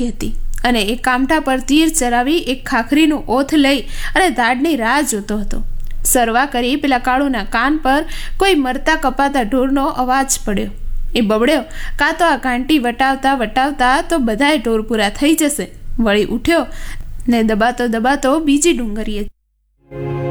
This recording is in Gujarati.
રાખી હતી અને એક કામઠા પર તીર ચરાવી એક ખાખરીનું ઓથ લઈ અને ધાડની રાહ જોતો હતો. સરવા કરી પેલા કાળુના કાન પર કોઈ મરતા કપાતા ઢોરનો અવાજ પડ્યો. એ બબડ્યો, કાં તો આ ઘાંટી વટાવતા વટાવતા તો બધાય ઢોર પૂરા થઈ જશે. વળી ઉઠ્યો ને દબાતો દબાતો બીજી ડુંગરીએ